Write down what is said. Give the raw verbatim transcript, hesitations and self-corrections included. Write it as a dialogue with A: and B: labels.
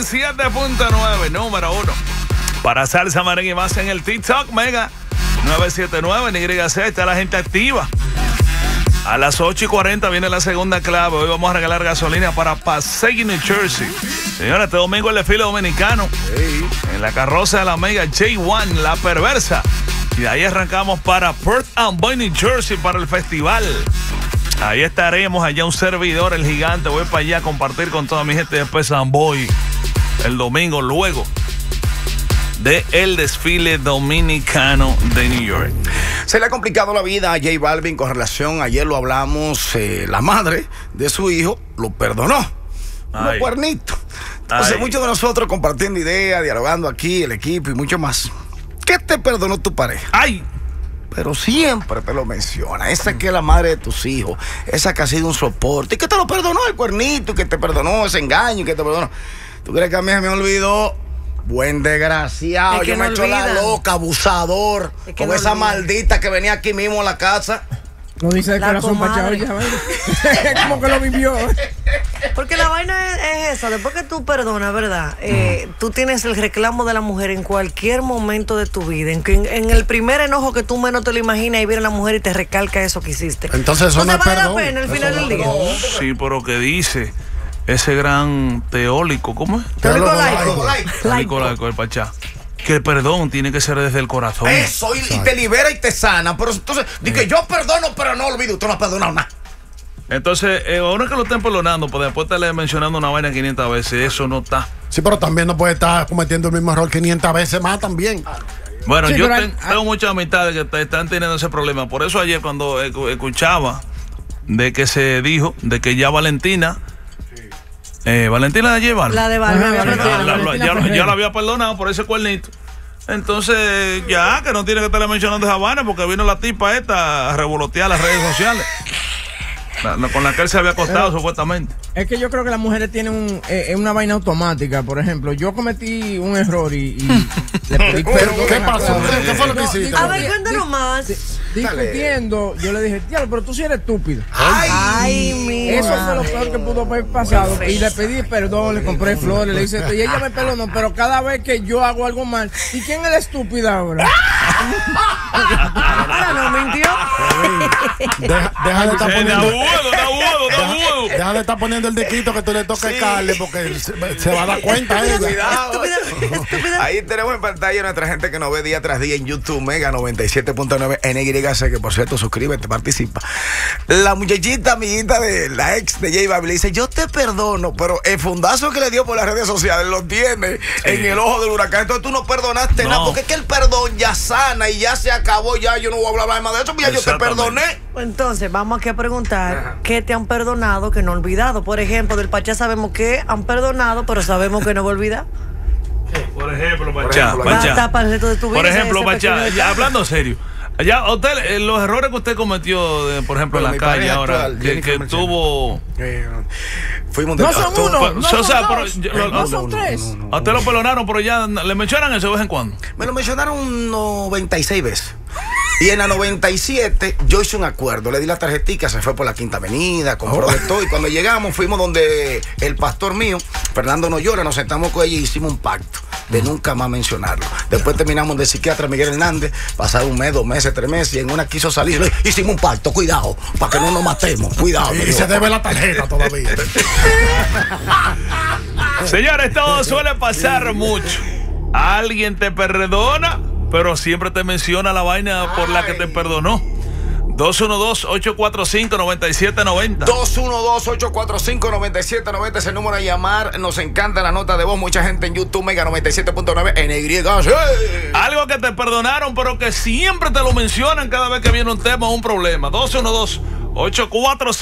A: siete punto nueve, número uno. Para salsa, merengue y más en el TikTok, Mega nueve siete nueve, en Y C, está la gente activa. A las ocho y cuarenta viene la segunda clave. Hoy vamos a regalar gasolina para Passaic, New Jersey. Señores, este domingo el desfile dominicano. Hey. En la carroza de la Mega J uno, la perversa. Y de ahí arrancamos para Perth Amboy, New Jersey, para el festival. Ahí estaremos, allá un servidor, el gigante. Voy para allá a compartir con toda mi gente de Perth Amboy el domingo, luego de el desfile dominicano de New York.
B: Se le ha complicado la vida a J Balvin con relación, ayer lo hablamos, eh, la madre de su hijo lo perdonó. Los cuernitos. Entonces, Ay. muchos de nosotros compartiendo ideas, dialogando aquí, el equipo y mucho más. ¿Qué te perdonó tu pareja?
A: ¡Ay!
B: Pero siempre te lo menciona. Esa que es la madre de tus hijos. Esa que ha sido un soporte. Y que te lo perdonó el cuernito. Y que te perdonó ese engaño. Y que te perdonó. ¿Tú crees que a mí se me olvidó? Buen desgraciado. Es que Yo no me he hecho la loca, abusador. Es que con no esa olvida. Maldita que venía aquí mismo a la casa.
C: No dice de corazón pachado ya, es como que lo vivió.
D: Porque la vaina es, es esa, después que tú perdonas, ¿verdad? Eh, tú tienes el reclamo de la mujer en cualquier momento de tu vida. En, en, en el primer enojo que tú menos te lo imaginas y viene la mujer y te recalca eso que hiciste.
C: Entonces eso no, no
D: vale
C: perdón.
D: la pena al final del día.
A: Sí, pero que dice ese gran teólico, ¿cómo es?
D: Teólico laico.
A: Teólico laico, el Pachá. Que el perdón tiene que ser desde el corazón.
B: Eso, y, y te libera y te sana. Pero entonces, di que yo perdono, pero no olvido. Tú no has perdonado nada.
A: Entonces, eh, ahora que lo estén perdonando, pues después te le mencionando una vaina quinientas veces, eso no está.
C: Sí, pero también no puede estar cometiendo el mismo error quinientas veces más también.
A: Bueno,
C: sí,
A: yo
C: ten,
A: hay, tengo hay... muchas amistades que te, están teniendo ese problema. Por eso ayer cuando escuchaba de que se dijo de que ya Valentina... Eh, Valentina de llevar.
D: La de Valentina.
A: Ya, ya, ya la había perdonado por ese cuernito. Entonces, ya, que no tiene que estarle mencionando esa vaina porque vino la tipa esta a revolotear las redes sociales. La, la, con la que él se había acostado, pero, supuestamente.
C: Es que yo creo que las mujeres tienen un, eh, una vaina automática. Por ejemplo, yo cometí un error y, y le pedí perdón.
B: ¿Qué pasó? ¿Qué fue lo que hiciste?
D: A ver, cuéntanos más.
C: Discutiendo, yo le dije, tío, pero tú sí eres estúpido.
D: Ay, Ay mi
C: Eso fue lo peor que pudo haber pasado. Y le pedí perdón, le compré flores, le hice esto. Y ella me perdonó, pero cada vez que yo hago algo mal, ¿y quién es la estúpida ahora?
D: Ahora no mintió.
C: Deja, deja de estar poniendo.
A: Deja,
C: deja de estar poniendo el diquito que tú le toques sí. Carle porque se, se va a dar cuenta ella.
B: Cuidado. Ahí tenemos en pantalla a nuestra gente que nos ve día tras día en YouTube, Mega noventa y siete punto nueve N Y C, que por cierto, suscríbete, participa. La muchachita, amiguita de la ex de J Balvin, le dice, yo te perdono, pero el fundazo que le dio por las redes sociales lo tiene sí. en el ojo del huracán. Entonces tú no perdonaste no. nada, porque es que el perdón ya sana y ya se acabó, ya yo no voy a hablar más de eso, porque ya yo te perdoné.
D: Entonces, vamos aquí a preguntar, Ajá. ¿qué te han perdonado que no han olvidado? Por ejemplo, del Pachá sabemos que han perdonado, pero sabemos que no va a olvidar.
A: Por ejemplo, Pachá, Pachá. Por ejemplo, Pachá, ya hablando serio. Ya, usted, eh, los errores que usted cometió, de, por ejemplo, pero en la calle ahora, actual, que, que tuvo...
B: Eh, fuimos
C: de... No son uno, no, no son,
D: sea,
C: dos,
D: pero,
C: no,
D: lo,
C: no son tres. No, no, no,
A: a usted
B: no,
A: lo perdonaron, pero ya le mencionan eso de vez en cuando.
B: Me lo mencionaron noventa y seis veces. Y en la noventa y siete yo hice un acuerdo, le di la tarjetita, se fue por la Quinta Avenida, compró de todo. Y cuando llegamos fuimos donde el pastor mío, Fernando Noyola, nos sentamos con ella y hicimos un pacto de nunca más mencionarlo. Después terminamos de psiquiatra Miguel Hernández, pasaron un mes, dos meses, tres meses, y en una quiso salir, hicimos un pacto, cuidado, para que no nos matemos, cuidado.
C: Y se debe la tarjeta todavía.
A: Señores, todo suele pasar mucho. Alguien te perdona, pero siempre te menciona la vaina por la que te perdonó. dos uno dos, ocho cuatro cinco, nueve siete nueve cero.
B: dos uno dos, ocho cuatro cinco, nueve siete nueve cero es el número a llamar. Nos encanta la nota de voz. Mucha gente en YouTube, Mega noventa y siete punto nueve N Y C.
A: Algo que te perdonaron, pero que siempre te lo mencionan cada vez que viene un tema o un problema. dos uno dos, ocho cuatro cinco